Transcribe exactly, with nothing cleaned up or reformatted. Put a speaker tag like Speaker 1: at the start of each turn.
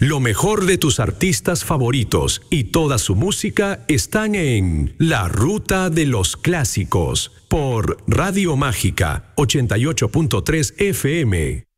Speaker 1: Lo mejor de tus artistas favoritos y toda su música están en La Ruta de los Clásicos por Radio Mágica ochenta y ocho punto tres F M.